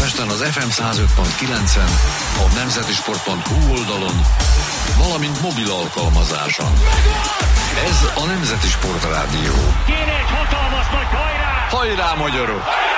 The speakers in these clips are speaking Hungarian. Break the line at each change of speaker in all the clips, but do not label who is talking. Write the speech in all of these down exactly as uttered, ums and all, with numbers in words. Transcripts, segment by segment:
Budapesten az ef em száz öt pont kilencen, a nemzeti sport pont hu oldalon, valamint mobil alkalmazáson. Ez a Nemzeti Sportrádió.
Kéne egy hatalmas nagy hajrá!
Hajrá, magyarok!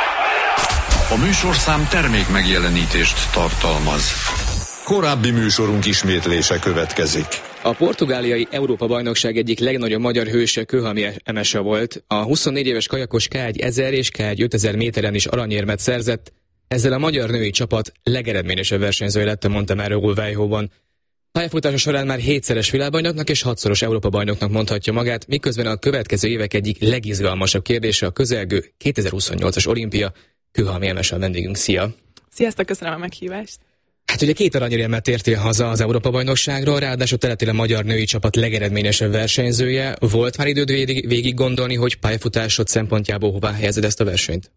A műsorszám termék megjelenítést tartalmaz. Korábbi műsorunk ismétlése következik.
A portugáliai Európa-bajnokság egyik legnagyobb magyar hőse Kőhalmi Emese volt. A huszonnégy éves kajakos ká egy ezer és ká egy ötezer méteren is aranyérmet szerzett. Ezzel a magyar női csapat legeredményesebb versenyzője lett a Montemaro Vejhóban. Pályafutása során már hétszeres világbajnoknak és hatszoros Európa-bajnoknak mondhatja magát, miközben a következő évek egyik legizgalmasabb kérdése a közelgő kétezer-huszonnyolcas olimpia. Kőhalmi Emese a vendégünk. Szia!
Sziasztok, köszönöm a meghívást!
Hát ugye két aranyérmet értél haza az Európa-bajnokságról, ráadásul te lettél a magyar női csapat legeredményesebb versenyzője. Volt már időd végig, végig gondolni, hogy pályafutásod szempontjából hová helyezed ezt a versenyt?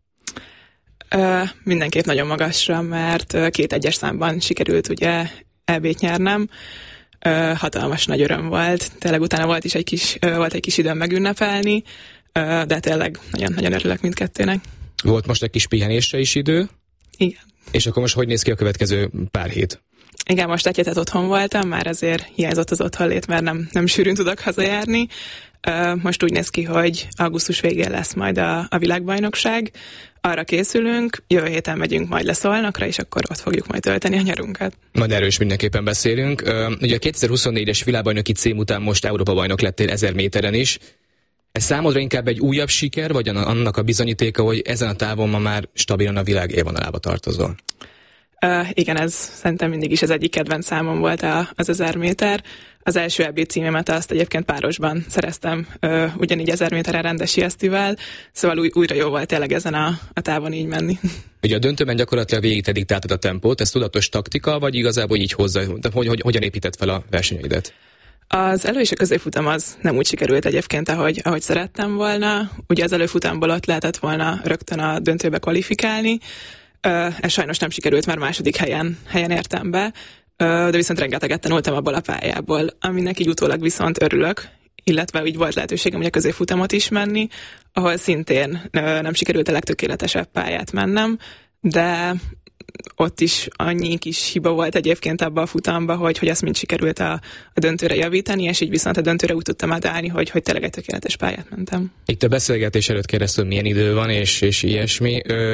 Ö, mindenképp nagyon magasra, mert két egyes számban sikerült ugye é bét nyernem. Ö, hatalmas nagy öröm volt. Tényleg utána volt is egy kis, ö, volt egy kis időm megünnepelni, ö, de tényleg nagyon-nagyon örülök mindkettőnek.
Volt most egy kis pihenésre is idő?
Igen.
És akkor most hogy néz ki a következő pár hét?
Igen, most egy hetet otthon voltam, már azért hiányzott az otthonlét, mert nem, nem sűrűn tudok hazajárni. Most úgy néz ki, hogy augusztus végén lesz majd a, a világbajnokság. Arra készülünk, jövő héten megyünk majd le Szolnokra, és akkor ott fogjuk majd tölteni a nyarunkat.
Majd erről is mindenképpen beszélünk. Ugye a kétezer-huszonnégyes világbajnoki cím után most Európa-bajnok lettél ezer méteren is. Ez számodra inkább egy újabb siker, vagy annak a bizonyítéka, hogy ezen a távon ma már stabilan a világ élvonalába tartozol?
Uh, igen, ez szerintem mindig is az egyik kedvenc számom volt a, az ezer méter. Az első é bé címemet azt egyébként párosban szereztem, uh, ugyanígy ezer méteren Rendesi Esztivel, szóval új, újra jó volt tényleg ezen a, a távon így menni. Ugye
a döntőben gyakorlatilag végig te diktáltad a tempót, ez tudatos taktika, vagy igazából így hozzá, hogy, hogy hogyan épített fel a versenyeidet?
Az elő- és a középfutam az nem úgy sikerült egyébként, ahogy, ahogy szerettem volna. Ugye az előfutamból ott lehetett volna rögtön a döntőbe kvalifikálni. Ez sajnos nem sikerült, már második helyen, helyen értem be, de viszont rengeteget tanultam abból a pályából, aminek így utólag viszont örülök, illetve így volt lehetőségem, hogy a középfutamot is menni, ahol szintén nem sikerült a legtökéletesebb pályát mennem, de ott is annyi kis hiba volt egyébként abban a futamba, hogy, hogy azt mind sikerült a, a döntőre javítani, és így viszont a döntőre úgy tudtam átállni, hogy, hogy tényleg egy tökéletes pályát mentem.
Itt a beszélgetés előtt kérdeztem, milyen idő van, és, és ilyesmi. Ö,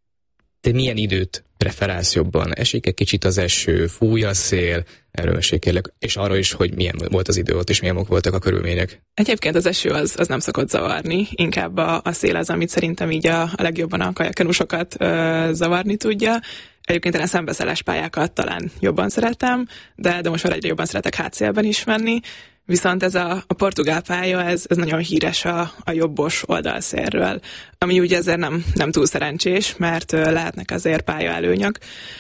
te milyen időt preferálsz jobban? Esik egy kicsit az eső, fúj a szél, erről kérlek, és arra is, hogy milyen volt az idő ott, és milyen voltak a körülmények.
Egyébként az eső az, az nem szokott zavarni, inkább a, a szél az, amit szerintem így a, a legjobban a kajakenusokat ö, zavarni tudja. Egyébként én a szembeszeles pályákat talán jobban szeretem, de, de most már egyre jobban szeretek hátszélben is menni. Viszont ez a, a portugál pálya, ez, ez nagyon híres a, a jobbos oldalszélről, ami ugye ezért nem, nem túl szerencsés, mert ö, lehetnek azért pályaelőnyök.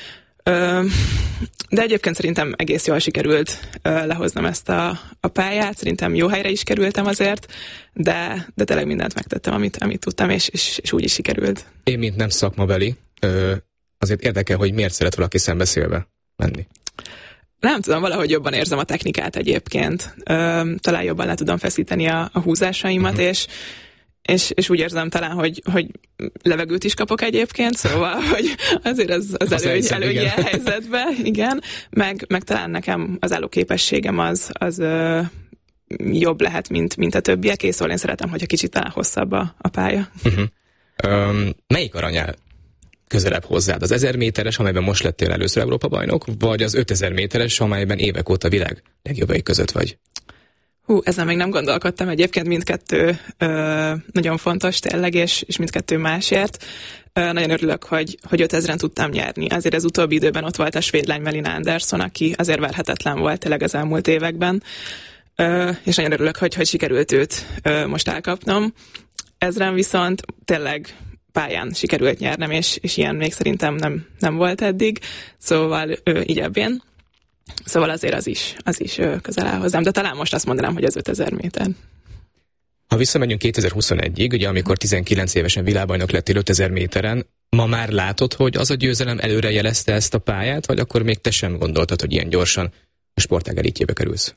Ö, de egyébként szerintem egész jól sikerült ö, lehoznom ezt a, a pályát, szerintem jó helyre is kerültem azért, de, de tényleg mindent megtettem, amit, amit tudtam, és, és, és úgy is sikerült.
Én, mint nem szakmabeli, ö, azért érdekel, hogy miért szeret valaki szembeszélve menni.
Nem tudom, valahogy jobban érzem a technikát egyébként. Ö, talán jobban le tudom feszíteni a, a húzásaimat, uh-huh. és, és, és úgy érzem talán, hogy, hogy levegőt is kapok egyébként, szóval, hogy azért az, az, az előny, előny ilyen helyzetben, igen. Meg, meg talán nekem az állóképességem az, az ö, jobb lehet, mint, mint a többiek, és szóval én szeretem, hogyha kicsit talán hosszabb a, a pálya.
Uh-huh. Um, melyik arany áll közelebb hozzád? Az ezer méteres, amelyben most lettél először Európa-bajnok, vagy az ötezer méteres, amelyben évek óta világ legjobbai között vagy?
Hú, ezen még nem gondolkodtam. Egyébként mindkettő ö, nagyon fontos tényleg, és, és mindkettő másért. Ö, nagyon örülök, hogy, hogy ötezren tudtam nyerni. Azért az utóbbi időben ott volt a svéd lány Melina Andersson, aki azért verhetetlen volt tényleg az elmúlt években. Ö, és nagyon örülök, hogy, hogy sikerült őt ö, most elkapnom. Ezren viszont tényleg pályán sikerült nyernem, és, és ilyen még szerintem nem, nem volt eddig, szóval ő, így ebbén. Szóval azért az is, az is közel áll hozzám, de talán most azt mondanám, hogy az ötezer méter.
Ha visszamegyünk kétezer-huszonegyig, ugye amikor tizenkilenc évesen világbajnok lettél ötezer méteren, ma már látod, hogy az a győzelem előre jelezte ezt a pályát, vagy akkor még te sem gondoltad, hogy ilyen gyorsan a sportág elitjébe kerülsz?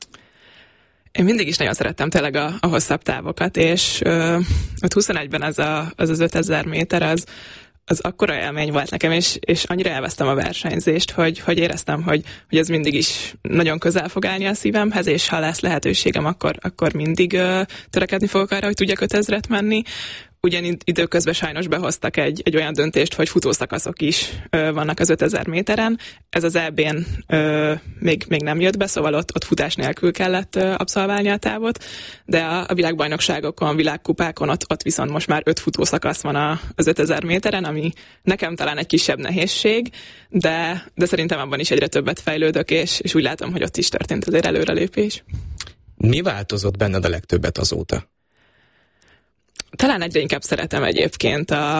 Én mindig is nagyon szerettem tényleg a, a hosszabb távokat, és ö, huszonegyben az, a, az az ötezer méter, az, az akkora élmény volt nekem, és, és annyira elvesztem a versenyzést, hogy, hogy éreztem, hogy, hogy ez mindig is nagyon közel fog állni a szívemhez, és ha lesz lehetőségem, akkor, akkor mindig uh, törekedni fogok arra, hogy tudjak ötezret menni. Ugyan időközben sajnos behoztak egy, egy olyan döntést, hogy futószakaszok is ö, vannak az ötezer méteren. Ez az é bén ö, még, még nem jött be, szóval ott, ott futás nélkül kellett ö, abszolválni a távot, de a, a világbajnokságokon, világkupákon ott, ott viszont most már öt futószakasz van a, az ötezer méteren, ami nekem talán egy kisebb nehézség, de, de szerintem abban is egyre többet fejlődök, és, és úgy látom, hogy ott is történt azért előrelépés.
Mi változott benned a legtöbbet azóta?
Talán egyre inkább szeretem egyébként a,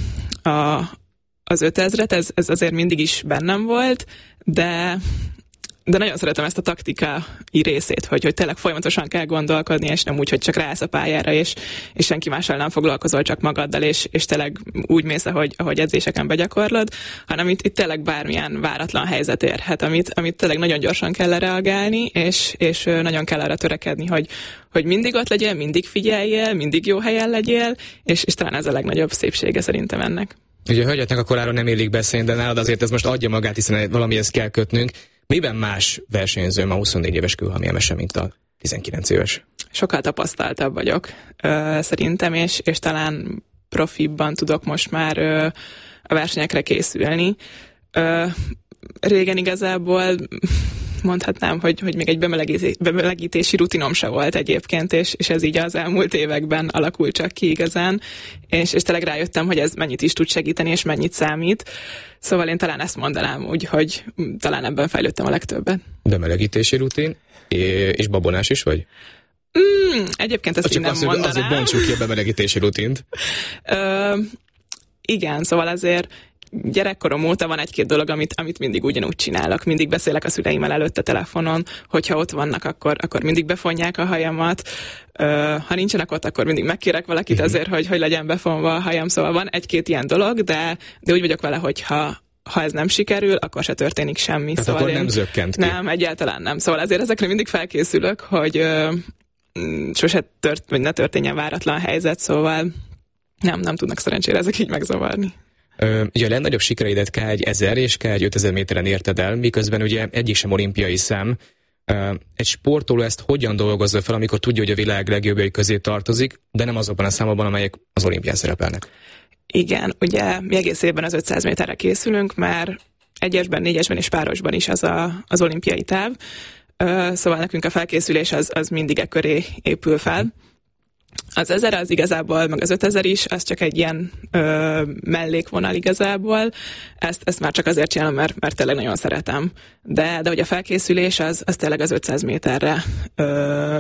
a, az ötezret, ez, ez azért mindig is bennem volt, de, de nagyon szeretem ezt a taktikai részét, hogy, hogy tényleg folyamatosan kell gondolkodni, és nem úgy, hogy csak ráállsz a pályára, és, és senki mással nem foglalkozol, csak magaddal, és, és tényleg úgy mész, ahogy, ahogy edzéseken begyakorlod, hanem itt, itt tényleg bármilyen váratlan helyzet érhet, amit, amit tényleg nagyon gyorsan kell reagálni, és, és nagyon kell arra törekedni, hogy, hogy mindig ott legyél, mindig figyeljél, mindig jó helyen legyél, és, és talán ez a legnagyobb szépsége szerintem ennek.
Ugye a hölgyeknek a koráról nem illik beszélni, de nálad azért ez most adja magát, hiszen valamihez kell kötnünk. Miben más versenyző ma huszonnégy éves Kőhalmi Emese, mint a tizenkilenc éves?
Sokkal tapasztaltabb vagyok, ö, szerintem, és, és talán profibban tudok most ö, a versenyekre készülni. Ö, régen igazából mondhatnám, hogy, hogy még egy bemelegítési, bemelegítési rutinom se volt egyébként, és, és ez így az elmúlt években alakult csak ki igazán, és, és tényleg rájöttem, hogy ez mennyit is tud segíteni, és mennyit számít. Szóval én talán ezt mondanám úgy, hogy talán ebben fejlődtem a legtöbbet.
Bemelegítési rutin, és babonás is vagy?
Mm, egyébként ezt
csak
én nem
az,
mondanám.
Azért bontsuk ki a bemelegítési rutint.
Ö, igen, szóval azért gyerekkorom óta van egy-két dolog, amit, amit mindig ugyanúgy csinálok. Mindig beszélek a szüleimmel előtte telefonon, hogyha ott vannak, akkor, akkor mindig befonják a hajamat. Uh, ha nincsenek ott, akkor mindig megkérek valakit uh-huh. azért, hogy, hogy legyen befonva a hajam. Szóval van egy-két ilyen dolog, de, de úgy vagyok vele, hogy ha, ha ez nem sikerül, akkor se történik semmi.
Tehát
szóval
akkor
én,
nem zökkent ki.
Nem, egyáltalán nem. Szóval azért ezekre mindig felkészülök, hogy uh, sose tört, vagy ne történjen váratlan helyzet, szóval nem, nem tudnak szerencsére ezek így megzavarni.
Ö, ugye a legnagyobb sikereidet ká egy ezer és ká egy ötezer méteren érted el, miközben ugye egyik sem olimpiai szám. Ö, egy sportoló ezt hogyan dolgozza fel, amikor tudja, hogy a világ legjobbjai közé tartozik, de nem azokban a számokban, amelyek az olimpián szerepelnek?
Igen, ugye mi egész évben az ötszáz méterre készülünk, mert egyesben, négyesben és párosban is az a, az olimpiai táv. Ö, szóval nekünk a felkészülés az, az mindig e köré épül fel. Az ezer az igazából, meg az ötezer is, az csak egy ilyen ö, mellékvonal igazából. Ezt, ezt már csak azért csinálom, mert, mert tényleg nagyon szeretem. De, de hogy a felkészülés az, az tényleg az ötszáz méterre ö,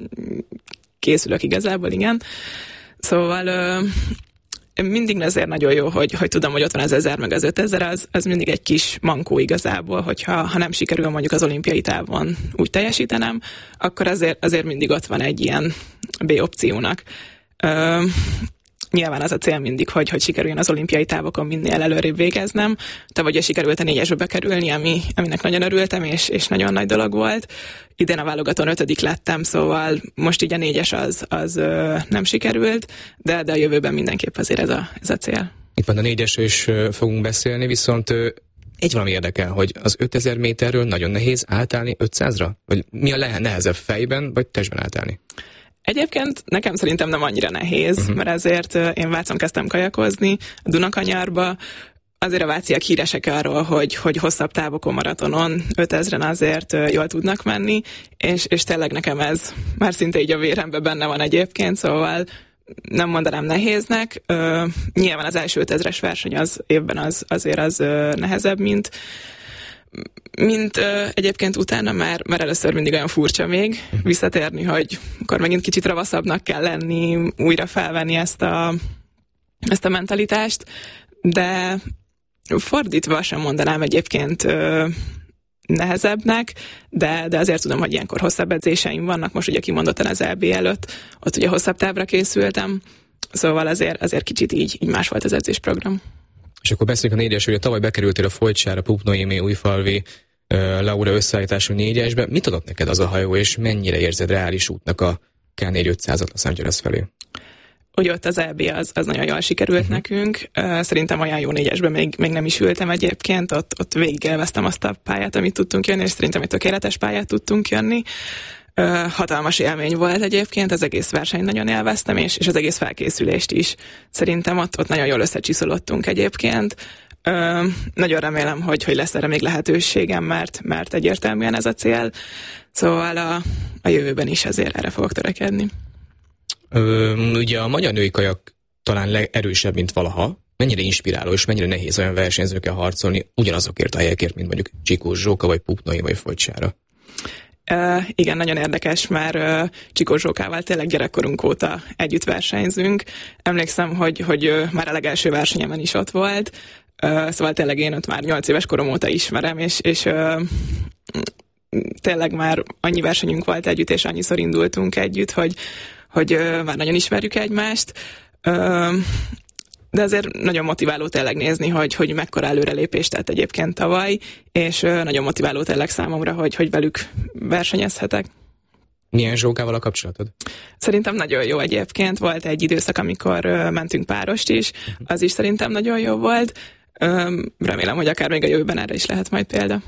készülök igazából, igen. Szóval ö, mindig azért nagyon jó, hogy, hogy tudom, hogy ott van az ezer, meg az ötezer, az, az mindig egy kis mankó igazából, hogyha ha nem sikerül mondjuk az olimpiai távon úgy teljesítenem, akkor azért, azért mindig ott van egy ilyen B-opciónak. Ö, nyilván az a cél mindig, hogy, hogy sikerüljön az olimpiai távokon minél előrébb végeznem. Te vagy sikerült a négyesbe bekerülni, ami, aminek nagyon örültem, és, és nagyon nagy dolog volt. Idén a válogatón ötödik lettem, szóval most így a négyes az, az ö, nem sikerült, de, de a jövőben mindenképp azért ez a, ez a cél.
Itt van a négyesről is fogunk beszélni, viszont ö, egy valami érdekel, hogy az ötezer méterről nagyon nehéz átállni ötszázra? Vagy mi a nehezebb, fejben vagy testben átállni?
Egyébként nekem szerintem nem annyira nehéz, uh-huh. mert ezért én Vácon kezdtem kajakozni, a Dunakanyarba. Azért a váciak híresek arról, hogy, hogy hosszabb távokon, maratonon, ötezren azért jól tudnak menni, és, és tényleg nekem ez már szinte így a véremben benne van egyébként, szóval nem mondanám nehéznek. Uh, nyilván az első ötezres verseny az évben az, azért az uh, nehezebb, mint mint ö, egyébként utána már, már először mindig olyan furcsa még visszatérni, hogy akkor megint kicsit ravaszabbnak kell lenni, újra felvenni ezt a, ezt a mentalitást, de fordítva sem mondanám egyébként ö, nehezebbnek, de, de azért tudom, hogy ilyenkor hosszabb edzéseim vannak, most ugye kimondottan az é bé előtt, ott ugye hosszabb távra készültem, szóval azért, azért kicsit így, így más volt az edzésprogram.
És akkor beszéljünk a négyesről, hogy tavaly bekerültél a Folytsára, Pup Noémi, Újfalvi, uh, Laura összeállítású négyesbe. Mit adott neked az a hajó, és mennyire érzed reális útnak a ká négy ötszázat Los Angeles felé?
Ugye ott az é bé az, az nagyon jól sikerült uh-huh. nekünk. Szerintem olyan jó négyesben még, még nem is ültem egyébként, ott, ott végig élveztem azt a pályát, amit tudtunk jönni, és szerintem egy tökéletes pályát tudtunk jönni. Hatalmas élmény volt egyébként, az egész versenyt nagyon élveztem, és, és az egész felkészülést is. Szerintem ott, ott nagyon jól összecsiszolottunk egyébként. Ö, nagyon remélem, hogy, hogy lesz erre még lehetőségem, mert, mert egyértelműen ez a cél. Szóval a, a jövőben is ezért erre fogok törekedni.
Ö, ugye a magyar női kajak talán legerősebb, mint valaha. Mennyire inspiráló és mennyire nehéz olyan versenyzőkkel harcolni ugyanazokért a helyekért, mint mondjuk Csikós Zsóka, vagy Pupnai, vagy Fogycsára?
Uh, igen, nagyon érdekes, már uh, Csikós Zsókával tényleg gyerekkorunk óta együtt versenyzünk. Emlékszem, hogy, hogy uh, már a legelső versenyemen is ott volt, uh, szóval tényleg én ott már nyolc éves korom óta ismerem, és, és uh, tényleg már annyi versenyünk volt együtt, és annyiszor indultunk együtt, hogy, hogy uh, már nagyon ismerjük egymást. Uh, De azért nagyon motiváló tényleg nézni, hogy, hogy mekkora előrelépést tett egyébként tavaly, és nagyon motiváló tényleg számomra, hogy, hogy velük versenyezhetek.
Milyen Zsókával a kapcsolatod?
Szerintem nagyon jó egyébként. Volt egy időszak, amikor mentünk párost is, az is szerintem nagyon jó volt. Remélem, hogy akár még a jövőben erre is lehet majd példa.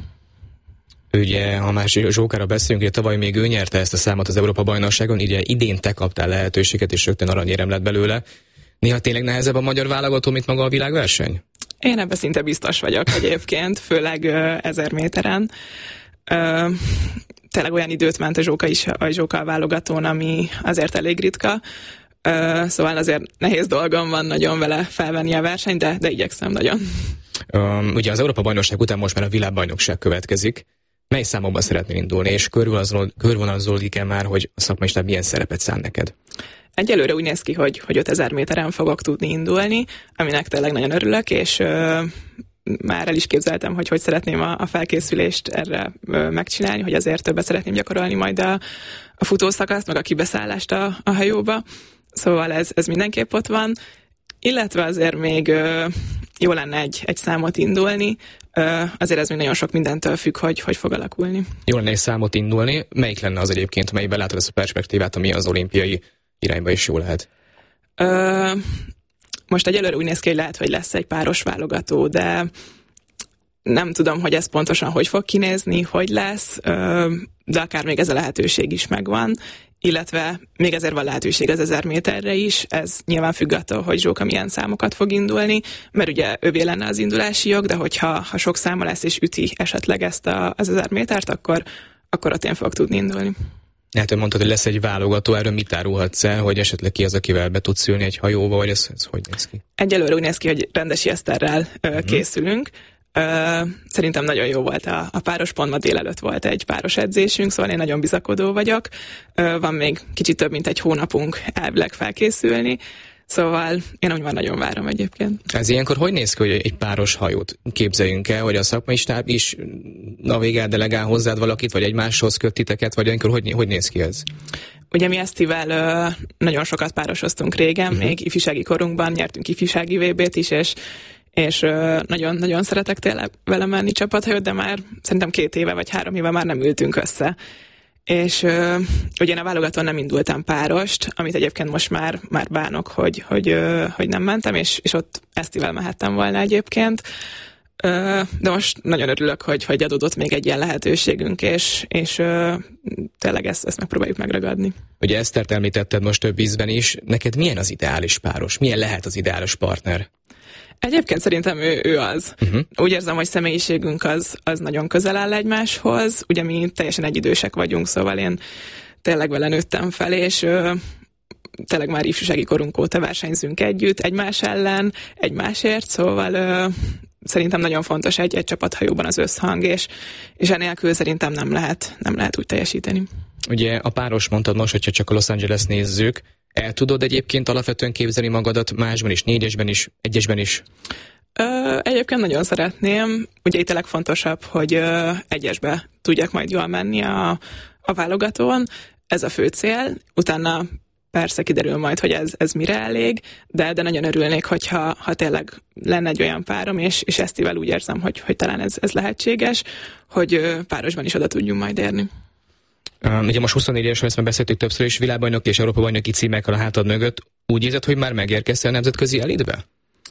Ugye, ha más Zsókára beszélünk, ugye tavaly még ő nyerte ezt a számot az Európa-bajnokságon, ugye idén te kaptál lehetőséget, és rögtön aranyérem lett belőle. Néha tényleg nehezebb a magyar válogató, mint maga a világverseny?
Én ebben szinte biztos vagyok egyébként, főleg uh, ezer méteren. Uh, tényleg olyan időt ment a Zsóka is, a Zsóka válogatón, ami azért elég ritka. Uh, szóval azért nehéz dolgom van nagyon vele felvenni a versenyt, de, de igyekszem nagyon.
Um, ugye az Európa-bajnokság után most már a világbajnokság következik. Mely számokban szeretnél indulni, és körvonalazódik-e már, hogy a szakmai stáb milyen szerepet szán neked?
Egyelőre úgy néz ki, hogy, hogy ötezer méteren fogok tudni indulni, aminek tényleg nagyon örülök, és ö, már el is képzeltem, hogy hogy szeretném a, a felkészülést erre ö, megcsinálni, hogy azért többet szeretném gyakorolni majd a, a futószakaszt, meg a kibeszállást a, a hajóba. Szóval ez, ez mindenképp ott van. Illetve azért még ö, jó lenne egy, egy számot indulni, ö, azért ez még nagyon sok mindentől függ, hogy hogy fog alakulni.
Jó lenne egy számot indulni. Melyik lenne az egyébként, melyben látod ezt a perspektívát, ami az olimpiai irányba is jó lehet?
Ö, most egyelőre úgy néz ki, hogy lehet, hogy lesz egy páros válogató, de nem tudom, hogy ez pontosan hogy fog kinézni, hogy lesz, ö, de akár még ez a lehetőség is megvan, illetve még ezért van lehetőség az ezer méterre is, ez nyilván függ attól, hogy Zsóka milyen számokat fog indulni, mert ugye övé lenne az indulási jog, de hogyha ha sok száma lesz és üti esetleg ezt a, az ezer métert, akkor, akkor ott én fogok tudni indulni.
Hát, mondtad, hogy lesz egy válogató, erről mit árulhatsz el, hogy esetleg ki az, akivel be tudsz ülni egy hajóba, vagy ez, ez hogy néz ki?
Egyelőre úgy néz ki, hogy Rendesi Eszterrel uh-huh. készülünk. Uh, szerintem nagyon jó volt a, a páros, pont ma délelőtt volt egy páros edzésünk, szóval én nagyon bizakodó vagyok. Uh, van még kicsit több, mint egy hónapunk elvileg felkészülni, szóval én úgy már nagyon várom egyébként.
Ez ilyenkor hogy néz ki, hogy egy páros hajót képzeljünk el, hogy a szakmai stáb is navigál, delegál hozzád valakit, vagy egymáshoz köt titeket, vagy ilyenkor hogy, hogy néz ki ez?
Ugye mi Esztivel uh, nagyon sokat párosoztunk régen, uh-huh. még ifjúsági korunkban nyertünk ifjúsági vé bét is, és és nagyon-nagyon szeretek tényleg vele menni csapathajót, de már szerintem két éve vagy három éve már nem ültünk össze. És uh, ugye én a válogatón nem indultam párost, amit egyébként most már, már bánok, hogy, hogy, uh, hogy nem mentem, és, és ott Esztivel mehettem volna egyébként. Uh, de most nagyon örülök, hogy, hogy adódott még egy ilyen lehetőségünk, és, és uh, tényleg ezt, ezt megpróbáljuk megragadni.
Ugye Esztert említetted most több ízben is. Neked milyen az ideális páros? Milyen lehet az ideális partner?
Egyébként szerintem ő, ő az. Uh-huh. Úgy érzem, hogy személyiségünk az, az nagyon közel áll egymáshoz. Ugye mi teljesen egyidősek vagyunk, szóval én tényleg vele nőttem fel, és ö, tényleg már ifjúsági korunk óta versenyzünk együtt, egymás ellen, egymásért, szóval ö, szerintem nagyon fontos egy, egy csapathajóban az összhang, és, és enélkül szerintem nem lehet, nem lehet úgy teljesíteni.
Ugye a páros mondtad most, hogyha csak a Los Angeles nézzük, el tudod egyébként alapvetően képzelni magadat másban is, négyesben is, egyesben is?
Ö, egyébként nagyon szeretném. Ugye itt a legfontosabb, hogy ö, egyesbe tudjak majd jól menni a, a válogatón. Ez a fő cél. Utána persze kiderül majd, hogy ez, ez mire elég, de, de nagyon örülnék, hogyha ha tényleg lenne egy olyan párom, és, és Esztivel úgy érzem, hogy, hogy talán ez, ez lehetséges, hogy ö, párosban is oda tudjunk majd érni.
Um, ugye most huszonnégy évesről, ezt már beszéltük többször is, világbajnoki és Európa bajnoki címekkel a hátad mögött. Úgy érzed, hogy már megérkeztél a nemzetközi elitbe?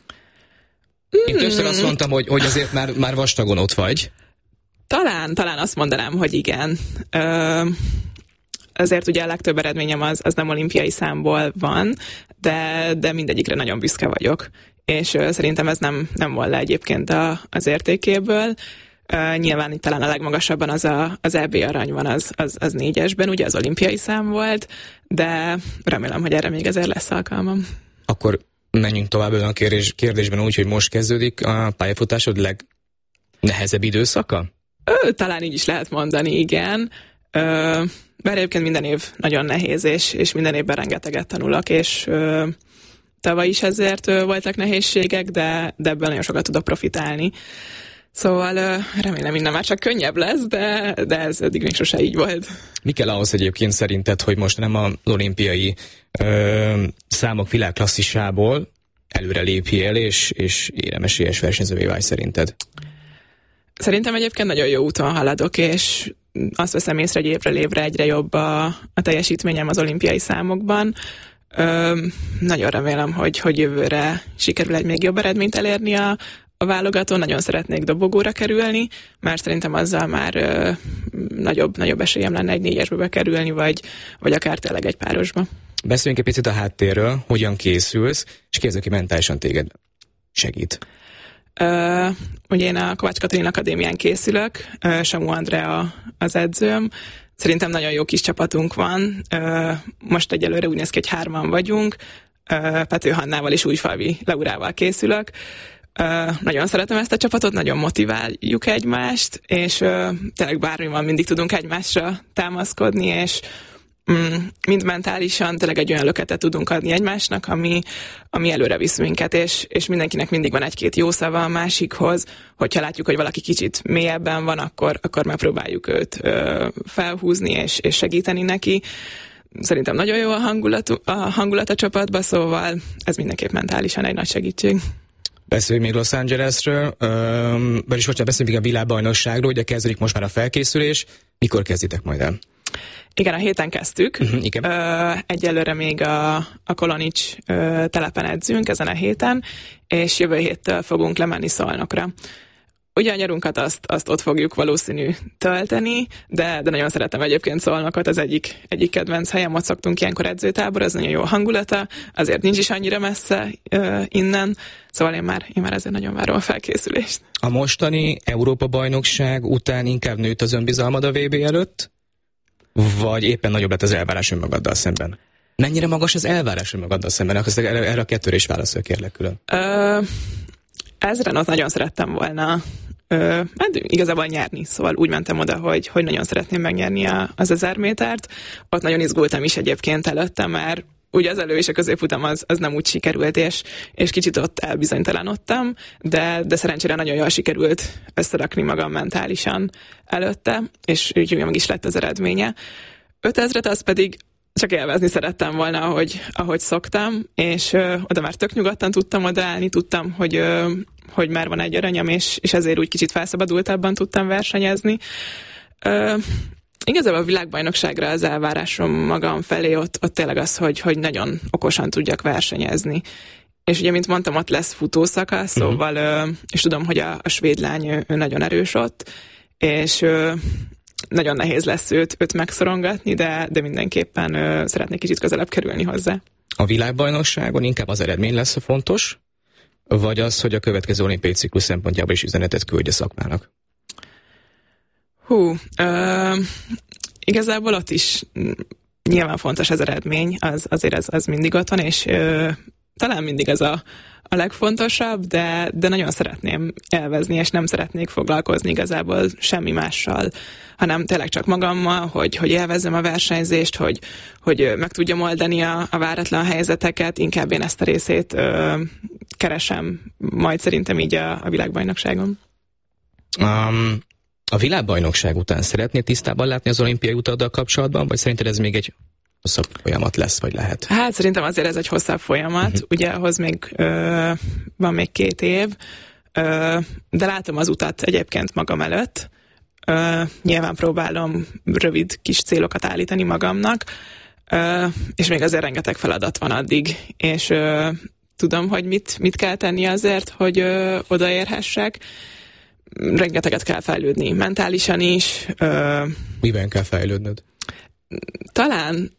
Én mm. többször azt mondtam, hogy, hogy azért már, már vastagon ott vagy.
Talán, talán azt mondanám, hogy igen. Ö, azért ugye a legtöbb eredményem az, az nem olimpiai számból van, de, de mindegyikre nagyon büszke vagyok. És ö, szerintem ez nem, nem vol le egyébként a, az értékéből. Ö, nyilván itt talán a legmagasabban az a, az é bé arany van, az, az, az négyesben, ugye az olimpiai szám volt, de remélem, hogy erre még ezért lesz alkalmam.
Akkor menjünk tovább a kérdés, kérdésben úgy, hogy most kezdődik a pályafutásod legnehezebb időszaka?
Ö, talán így is lehet mondani, igen. Ö, bár egyébként minden év nagyon nehéz, és, és minden évben rengeteget tanulok, és ö, tavaly is ezért ö, voltak nehézségek, de, de ebben nagyon sokat tudok profitálni. Szóval ö, remélem minden már csak könnyebb lesz, de, de ez eddig még sose így volt.
Mi kell ahhoz egyébként szerinted, hogy most nem az olimpiai ö, számok világklasszisából előre lépjél, és, és éremesélyes versenyzővé válj szerinted?
Szerintem egyébként nagyon jó úton haladok, és azt veszem észre, hogy évről évre egyre jobb a, a teljesítményem az olimpiai számokban. Ö, nagyon remélem, hogy, hogy jövőre sikerül egy még jobb eredményt elérni a, a válogatón. Nagyon szeretnék dobogóra kerülni, mert szerintem azzal már ö, nagyobb, nagyobb esélyem lenne egy négyesbe bekerülni, vagy, vagy akár tényleg egy párosba. Beszéljünk
egy picit a háttérről, hogyan készülsz, és ki az, aki mentálisan téged segít?
Uh, ugye én a Kovács Katalin Akadémián készülök, uh, Samu Andrea az edzőm. Szerintem nagyon jó kis csapatunk van. Uh, most egyelőre úgy néz ki, hogy hárman vagyunk. Uh, Pető Hannával és Újfalvi Laurával készülök. Uh, nagyon szeretem ezt a csapatot, nagyon motiváljuk egymást, és uh, tényleg bármi van, mindig tudunk egymásra támaszkodni, és Mm, mind mentálisan tényleg egy olyan löketet tudunk adni egymásnak, ami, ami előre visz minket, és, és mindenkinek mindig van egy-két jó szava a másikhoz, hogyha látjuk, hogy valaki kicsit mélyebben van, akkor, akkor megpróbáljuk őt ö, felhúzni, és, és segíteni neki. Szerintem nagyon jó a hangulat, a hangulat a csapatban, szóval ez mindenképp mentálisan egy nagy segítség.
Beszéljünk még Los Angelesről, Üm, vagyis most beszéljünk a világbajnokságról, ugye kezdődik most már a felkészülés. Mikor kezditek majd el?
Igen, a héten kezdtük.
Uh-huh, igen.
Ö, egyelőre még a, a Kolonics ö, telepen edzünk ezen a héten, és jövő héttől fogunk lemenni Szolnokra. Ugye a nyarunkat azt, azt ott fogjuk valószínű tölteni, de, de nagyon szeretem egyébként Szolnokot, az egyik, egyik kedvenc helyem, ott szoktunk ilyenkor edzőtábor, ez nagyon jó hangulata, azért nincs is annyira messze ö, innen, szóval én már, én már ezért nagyon várom a felkészülést.
A mostani Európa-bajnokság után inkább nőtt az önbizalmad a vé bé előtt? Vagy éppen nagyobb lett az elvárás önmagaddal szemben? Mennyire magas az elvárás önmagaddal szemben? Akkor erre a kettőre is válaszol, kérlek külön.
Ö, ezren ott nagyon szerettem volna ö, hát igazából nyerni, szóval úgy mentem oda, hogy, hogy nagyon szeretném megnyerni a, az ezer métert. Ott nagyon izgultam is egyébként előtte, mert ugye az elő és a középutam az, az nem úgy sikerült, és, és kicsit ott elbizonytalanodtam, de, de szerencsére nagyon jól sikerült összerakni magam mentálisan előtte, és úgy meg is lett az eredménye. ötezret az pedig csak élvezni szerettem volna, ahogy, ahogy szoktam, és ö, oda már tök nyugodtan tudtam odaállni, tudtam, hogy, ö, hogy már van egy aranyam, és, és ezért úgy kicsit felszabadultabban tudtam versenyezni. Ö, Igazából a világbajnokságra az elvárásom magam felé ott, ott tényleg az, hogy, hogy nagyon okosan tudjak versenyezni. És ugye, mint mondtam, ott lesz futószakasz, uh-huh. szóval, és tudom, hogy a, a svéd lány ő, ő nagyon erős ott, és nagyon nehéz lesz őt, őt megszorongatni, de, de mindenképpen szeretnék kicsit közelebb kerülni hozzá.
A világbajnokságon inkább az eredmény lesz a fontos, vagy az, hogy a következő olimpiai ciklus szempontjából is üzenetet küldje szakmának?
Hú, ö, igazából ott is nyilván fontos az eredmény, az, azért az, az mindig ott van, és ö, talán mindig az a, a legfontosabb, de, de nagyon szeretném élvezni, és nem szeretnék foglalkozni igazából semmi mással, hanem tényleg csak magammal, hogy, hogy élvezzem a versenyzést, hogy, hogy meg tudjam oldani a, a váratlan helyzeteket, inkább én ezt a részét ö, keresem majd szerintem így a, a világbajnokságon.
Um... A világbajnokság után szeretnél tisztában látni az olimpiai utaddal kapcsolatban, vagy szerinted ez még egy hosszabb folyamat lesz, vagy lehet?
Hát szerintem azért ez egy hosszabb folyamat, uh-huh. ugye ahhoz még ö, van még két év, ö, de látom az utat egyébként magam előtt. Ö, nyilván próbálom rövid kis célokat állítani magamnak, ö, és még azért rengeteg feladat van addig, és ö, tudom, hogy mit, mit kell tenni azért, hogy ö, odaérhessek. Rengeteget kell fejlődni mentálisan is. Ö,
Miben kell fejlődnöd?
Talán,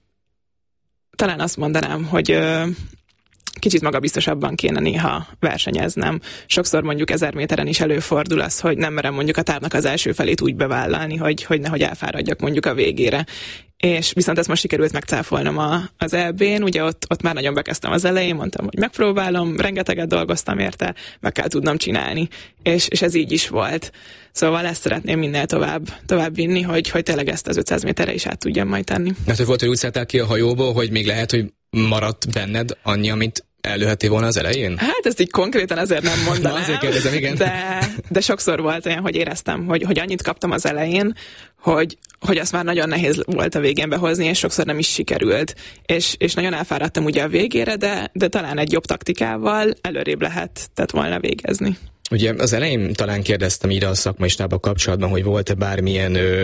talán azt mondanám, hogy ö, kicsit magabiztosabban kéne néha versenyeznem. Sokszor mondjuk ezer méteren is előfordul az, hogy nem merem mondjuk a távnak az első felét úgy bevállalni, hogy, hogy nehogy elfáradjak mondjuk a végére. És viszont ezt most sikerült megcáfolnom a, az é bén, ugye ott, ott már nagyon bekezdtem az elején, mondtam, hogy megpróbálom, rengeteget dolgoztam érte, meg kell tudnom csinálni. És, és ez így is volt. Szóval ezt szeretném minél tovább, tovább vinni, hogy, hogy tényleg ezt az ötszáz méterre is át tudjam majd tenni.
Mert hogy volt, hogy úgy szálltál ki a hajóból, hogy még lehet, hogy maradt benned annyi, amit előhettél volna az elején?
Hát ezt így konkrétan azért nem mondanám.
Na, azért kérdezem, igen.
De, de sokszor volt olyan, hogy éreztem, hogy, hogy annyit kaptam az elején, hogy, hogy azt már nagyon nehéz volt a végén behozni, és sokszor nem is sikerült. És, és nagyon elfáradtam ugye a végére, de, de talán egy jobb taktikával előrébb lehetett volna végezni.
Ugye az elején talán kérdeztem ide a szakmai stábbal kapcsolatban, hogy volt-e bármilyen ö,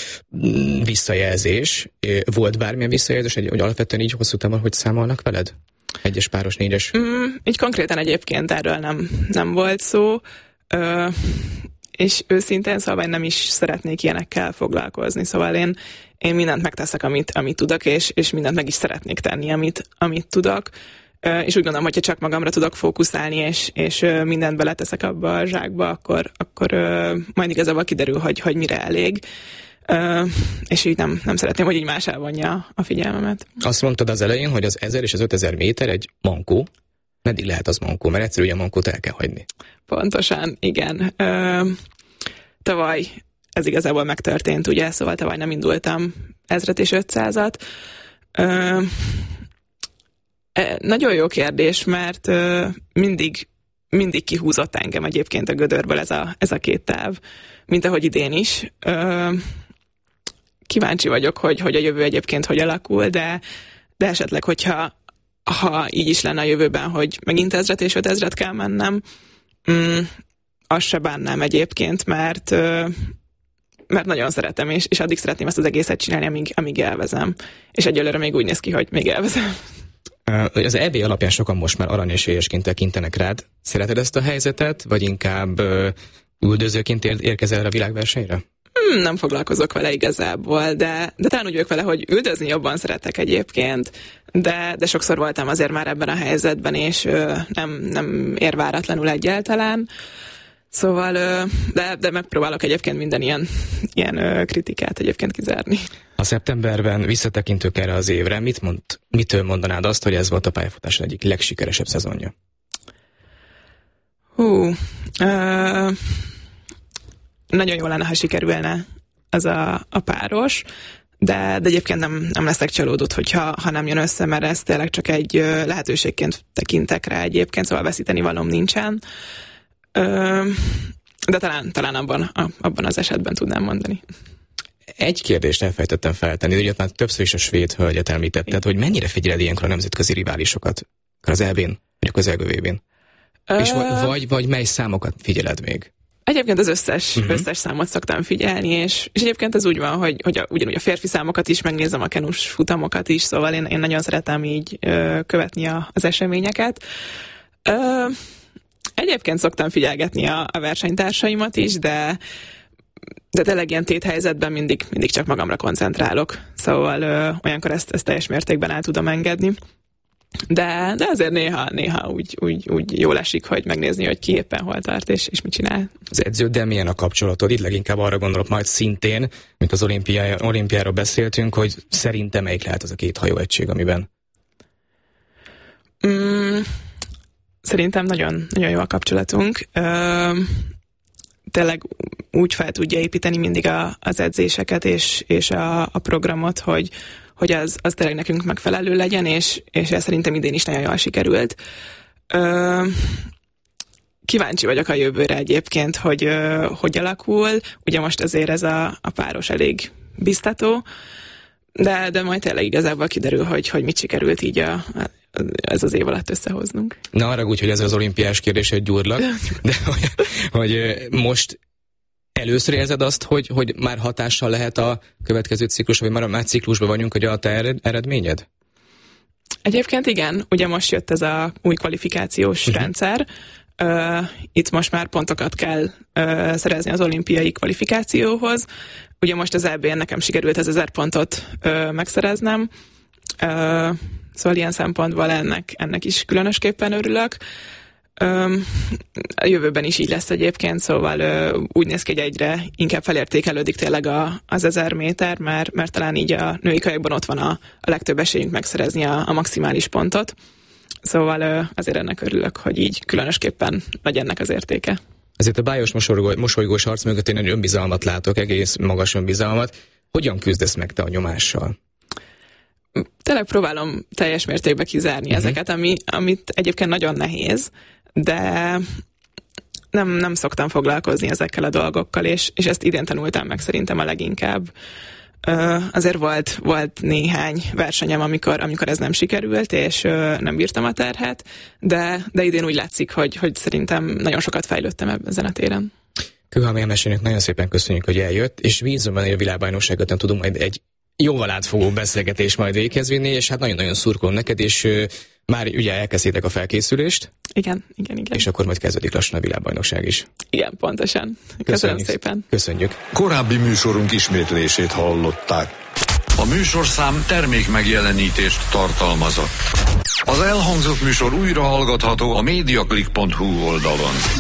visszajelzés, volt bármilyen visszajelzés, hogy alapvetően így hosszú távon, hogy számolnak veled? Egyes, páros, négyes? Mm,
így konkrétan egyébként erről nem, nem volt szó, ö, és őszintén szóval nem is szeretnék ilyenekkel foglalkozni, szóval én, én mindent megteszek, amit, amit tudok, és, és mindent meg is szeretnék tenni, amit, amit tudok, ö, és úgy gondolom, hogyha csak magamra tudok fókuszálni, és, és ö, mindent beleteszek abba a zsákba, akkor, akkor ö, majd igazából kiderül, hogy, hogy mire elég. Uh, és így nem, nem szeretném, hogy így más elvonja a figyelmemet.
Azt mondtad az elején, hogy az ezer és az ötezer méter egy mankó. Meddig lehet az mankó? Mert egyszerűen a mankót el kell hagyni.
Pontosan, igen. Uh, tavaly ez igazából megtörtént, ugye? Szóval tavaly nem indultam ezret és ötszázat. Uh, nagyon jó kérdés, mert uh, mindig, mindig kihúzott engem egyébként a gödörből ez a, ez a két táv, mint ahogy idén is. Uh, Kíváncsi vagyok, hogy, hogy a jövő egyébként hogy alakul, de, de esetleg, hogyha ha így is lenne a jövőben, hogy megint ezret és ötezret kell mennem, mm, azt se bánnám egyébként, mert, mert nagyon szeretem, és, és addig szeretném ezt az egészet csinálni, amíg, amíg elvezem. És egyelőre még úgy néz ki, hogy még elvezem.
Az é bé alapján sokan most már aranyesélyesként tekintenek rád. Szereted ezt a helyzetet, vagy inkább üldözőként ér- érkezel erre a világversenyre?
Hmm, nem foglalkozok vele igazából, de, de talán úgy vagyok vele, hogy üldözni jobban szeretek egyébként, de, de sokszor voltam azért már ebben a helyzetben, és ö, nem, nem ér váratlanul egyáltalán. Szóval, ö, de, de megpróbálok egyébként minden ilyen, ilyen ö, kritikát egyébként kizárni.
A szeptemberben visszatekintők erre az évre, mit mond, mitől mondanád azt, hogy ez volt a pályafutásod egyik legsikeresebb szezonja?
Hú... Ö, Nagyon jó lenne, ha sikerülne az a, a páros, de, de egyébként nem, nem leszek csalódott, hogyha ha nem jön össze, mert ez tényleg csak egy lehetőségként tekintek rá egyébként, szóval veszíteni valóm nincsen. De talán, talán abban, abban az esetben tudnám mondani.
Egy kérdést elfejtettem feltenni, ugye már többször is a svéd hölgyet említetted, hogy mennyire figyeled ilyenkor a nemzetközi riválisokat az é bén, vagy a közelgő vé bén? Ö... És vagy, vagy, vagy mely számokat figyeled még?
Egyébként az összes, uh-huh. összes számot szoktam figyelni, és, és egyébként ez úgy van, hogy, hogy a, ugyanúgy a férfi számokat is, megnézem a kenus futamokat is, szóval én, én nagyon szeretem így ö, követni a, az eseményeket. Ö, egyébként szoktam figyelgetni a, a versenytársaimat is, de, de tényleg ilyen téthelyzetben mindig, mindig csak magamra koncentrálok, szóval ö, olyankor ezt, ezt teljes mértékben el tudom engedni. De, de azért néha, néha úgy, úgy, úgy jól esik, hogy megnézni, hogy ki éppen hol tart, és, és mit csinál.
Az edződdel milyen a kapcsolatod? Itt leginkább arra gondolok majd szintén, mint az olimpiáról beszéltünk, hogy szerintem melyik lehet az a két hajóegység, amiben?
Mm, szerintem nagyon, nagyon jó a kapcsolatunk. Ö, tényleg úgy fel tudja építeni mindig a, az edzéseket és, és a, a programot, hogy hogy az, az tényleg nekünk megfelelő legyen, és, és ez szerintem idén is nagyon jól sikerült. Ö, kíváncsi vagyok a jövőre egyébként, hogy ö, hogy alakul. Ugye most azért ez a, a páros elég biztató, de, de majd tényleg igazából kiderül, hogy, hogy mit sikerült így a, a, ez az év alatt összehoznunk.
Na arra úgy, hogy ez az olimpiás kérdés egy gyurlak, de hogy, hogy most először érzed azt, hogy, hogy már hatással lehet a következő ciklus, vagy már, már ciklusban vagyunk, hogy a te eredményed?
Egyébként igen, ugye most jött ez a új kvalifikációs uh-huh. rendszer. Uh, itt most már pontokat kell uh, szerezni az olimpiai kvalifikációhoz. Ugye most az é bén nekem sikerült ez ezer pontot uh, megszereznem. Uh, szóval ilyen szempontból ennek, ennek is különösképpen örülök. Um, a jövőben is így lesz egyébként, szóval uh, úgy néz ki, hogy egyre inkább felértékelődik tényleg a, az ezer méter, mert, mert talán így a női kajakban ott van a, a legtöbb esélyünk megszerezni a, a maximális pontot. Szóval uh, azért ennek örülök, hogy így különösképpen nagy ennek az értéke.
Ezért a bájos mosolygó, mosolygós arc mögött én egy önbizalmat látok, egész magas önbizalmat. Hogyan küzdesz meg te a nyomással?
Tényleg próbálom teljes mértékben kizárni uh-huh. ezeket, ami, amit egyébként nagyon nehéz, de nem, nem szoktam foglalkozni ezekkel a dolgokkal, és, és ezt idén tanultam meg szerintem a leginkább. Uh, azért volt, volt néhány versenyem, amikor, amikor ez nem sikerült, és uh, nem bírtam a terhet, de, de idén úgy látszik, hogy, hogy szerintem nagyon sokat fejlődtem ezen a téren.
Kőhalmi Emesének nagyon szépen köszönjük, hogy eljött, és bízom benne, hogy a világbajnokságot nem tudunk majd egy jóval átfogó beszélgetés majd véghez vinni, és hát nagyon-nagyon szurkolom neked, és uh, már ugye elkezdtétek a felkészülést.
Igen, igen, igen.
És akkor majd kezdődik lassan a világbajnokság is.
Igen, pontosan. Köszönöm szépen.
Köszönjük.
Korábbi műsorunk ismétlését hallották. A műsorszám termék megjelenítést tartalmazott. Az elhangzott műsor újra hallgatható a mediaclick pont hu oldalon.